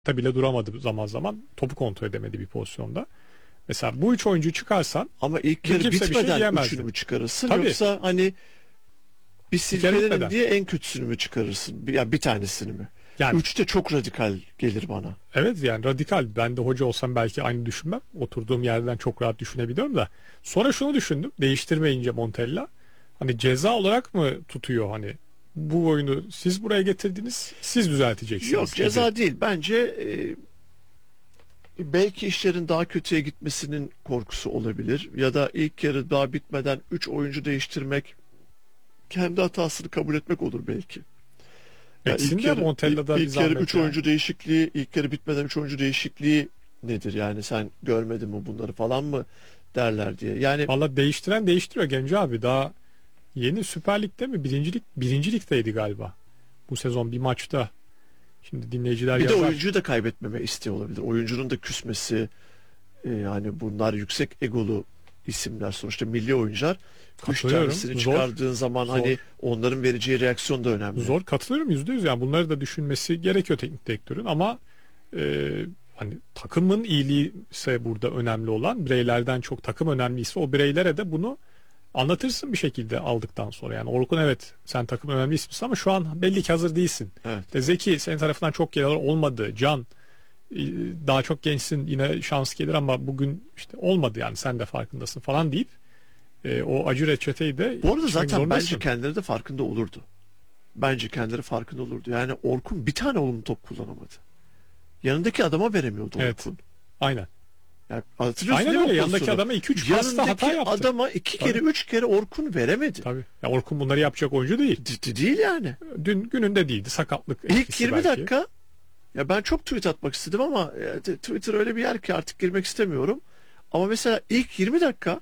bile duramadı zaman zaman. Topu kontrol edemedi bir pozisyonda. Mesela bu üç oyuncu çıkarsan ama ilk yarı kimse bir şey bitmeden diyemezdi. üçünü mü çıkarırsın, Tabii. yoksa hani bir silkelerim bitmeden. diye en kötüsünü mü çıkarırsın? Ya bir tanesini mi? Yani, Üçte çok radikal gelir bana. evet yani radikal. Ben de hoca olsam belki aynı düşünmem. Oturduğum yerden çok rahat düşünebiliyorum da. Sonra şunu düşündüm. Değiştirmeyince Montella. Hani ceza olarak mı tutuyor hani? Bu oyunu siz buraya getirdiniz. Siz düzelteceksiniz. Yok, ceza gibi. değil. Bence belki işlerin daha kötüye gitmesinin korkusu olabilir. Ya da ilk yarı daha bitmeden 3 oyuncu değiştirmek, kendi hatasını kabul etmek olur belki. Etsin de Montella'da bir ilk yarı zahmet 3 yani. oyuncu değişikliği, ilk yarı bitmeden 3 oyuncu değişikliği nedir? Yani sen görmedin mi bunları falan mı derler diye. Yani Valla değiştiren değiştiriyor Genco abi. Daha yeni Süper Lig'de mi? Birinci ligdeydi galiba. Bu sezon bir maçta. Şimdi dinleyiciler bir de yazar. oyuncuyu da kaybetmeme isteği olabilir. Oyuncunun da küsmesi, yani bunlar yüksek egolu isimler, sonuçta milli oyuncular. Üç Katılıyorum. tanesini Zor. çıkardığın zaman Zor. hani onların vereceği reaksiyon da önemli. Zor, katılıyorum %100 yani bunları da düşünmesi gerekiyor teknik direktörün ama hani takımın iyiliği ise burada önemli olan, bireylerden çok takım önemliyse o bireylere de bunu anlatırsın bir şekilde aldıktan sonra. Yani Orkun, evet sen takım önemli ismisin ama şu an belli ki hazır değilsin. Evet. De Zeki senin tarafından çok gelir olmadı. Can daha çok gençsin, yine şans gelir ama bugün işte olmadı, yani sen de farkındasın falan deyip o acı reçeteyi de Bu arada içmek zaten zorundasın. bence kendileri de farkında olurdu. Bence kendileri farkında olurdu. Yani Orkun bir tane olumlu top kullanamadı. Yanındaki adama veremiyordu Evet. Orkun. Aynen. Yani hatırlıyorsun Aynen değil mi öyle. o Yanındaki pozisyonu? adama 2-3 pasta hata Yanındaki yaptı. adama 2 kere Tabii. 3 kere Orkun veremedi. Tabii. Ya Orkun bunları yapacak oyuncu değil. Değil yani. Dün gününde değildi. Sakatlık İlk etkisi 20 belki. dakika, ya ben çok tweet atmak istedim ama Twitter öyle bir yer ki artık girmek istemiyorum. Ama mesela ilk 20 dakika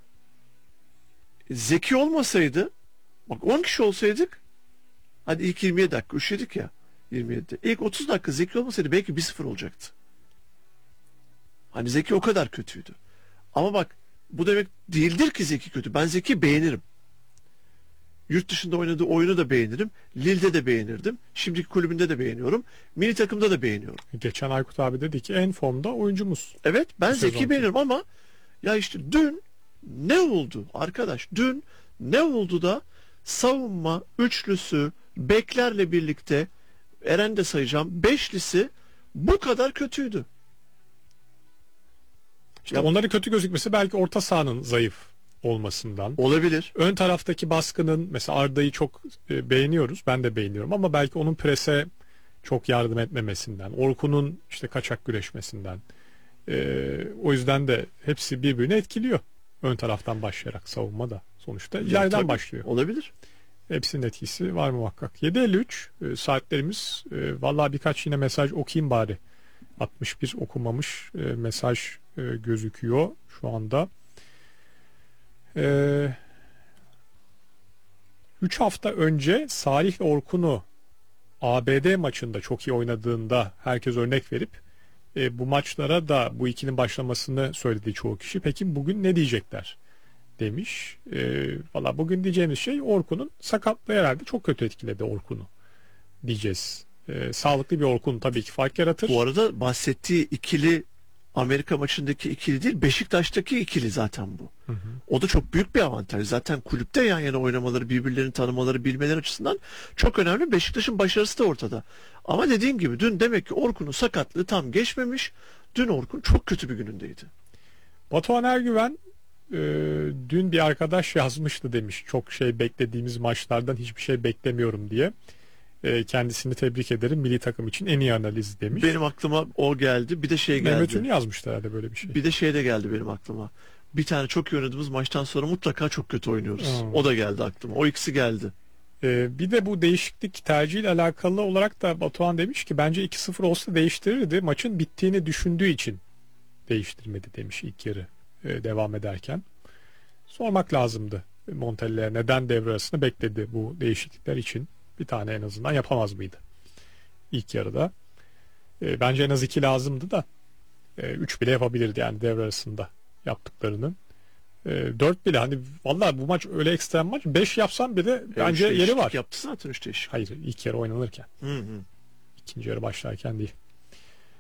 Zeki olmasaydı, bak 10 kişi olsaydık, hadi ilk 27 dakika üşüdük ya 27'de. İlk 30 dakika Zeki olmasaydı belki 1-0 olacaktı. Hani Zeki o kadar kötüydü. Ama bak, bu demek değildir ki Zeki kötü. Ben Zeki beğenirim. Yurt dışında oynadığı oyunu da beğenirim. Lille'de de beğenirdim. Şimdiki kulübünde de beğeniyorum. Milli takımda da beğeniyorum. Geçen Aykut abi dedi ki en formda oyuncumuz. Evet, ben Bu Zeki sezonki. beğenirim ama ya işte dün ne oldu arkadaş? Dün ne oldu da savunma üçlüsü, beklerle birlikte, Eren de sayacağım, beşlisi bu kadar kötüydü. İşte Ya, onların kötü gözükmesi belki orta sahanın zayıf olmasından. olabilir. Ön taraftaki baskının, mesela Arda'yı çok beğeniyoruz. Ben de beğeniyorum ama belki onun prese çok yardım etmemesinden. Orkun'un işte kaçak güreşmesinden. O yüzden de hepsi birbirini etkiliyor. Ön taraftan başlayarak savunma da sonuçta ileriden Tabii, başlıyor. olabilir. Hepsinin etkisi var muhakkak. 7.53 saatlerimiz. Vallahi birkaç yine mesaj okuyayım bari. 61 okunmamış mesaj gözüküyor şu anda. 3 hafta önce Salih ve Orkun'u ABD maçında çok iyi oynadığında herkes örnek verip bu maçlara da bu ikinin başlamasını söyledi çoğu kişi. Peki bugün ne diyecekler demiş. Valla bugün diyeceğimiz şey, Orkun'un sakatlığı herhalde çok kötü etkiledi Orkun'u diyeceğiz. Sağlıklı bir Orkun tabii ki fark yaratır. Bu arada bahsettiği ikili Amerika maçındaki ikili değil, Beşiktaş'taki ikili zaten bu. Hı hı. O da çok büyük bir avantaj. Zaten kulüpte yan yana oynamaları, birbirlerini tanımaları, bilmeleri açısından çok önemli. Beşiktaş'ın başarısı da ortada. Ama dediğim gibi dün demek ki Orkun'un sakatlığı tam geçmemiş. Dün Orkun çok kötü bir günündeydi. Batuhan Ergüven dün bir arkadaş yazmıştı, demiş çok şey beklediğimiz maçlardan hiçbir şey beklemiyorum diye. Kendisini tebrik ederim, milli takım için en iyi analiz demiş. Benim aklıma o geldi. Bir de şey geldi. Mehmet Ünlü yazmıştı herhalde böyle bir şey. Bir de şey de geldi benim aklıma. Bir tane çok iyi oynadığımız maçtan sonra mutlaka çok kötü oynuyoruz. O da geldi aklıma. O ikisi geldi. Bir de bu değişiklik tercihiyle alakalı olarak da Batuhan demiş ki bence 2-0 olsa değiştirirdi. Maçın bittiğini düşündüğü için değiştirmedi demiş ilk yarı devam ederken. Sormak lazımdı Montella'ya, neden devre arasını bekledi bu değişiklikler için. Bir tane en azından yapamaz mıydı ilk yarıda? Bence en az 2 lazımdı da 3 bile yapabilirdi yani devre arasında yaptıklarının. 4 bile, hani vallahi bu maç öyle ekstrem maç, 5 yapsam bile bence yeri var. Yaptı zaten 3 değişiklik. Hayır, ilk yarı oynanırken. Hı. İkinci yarı başlarken değil.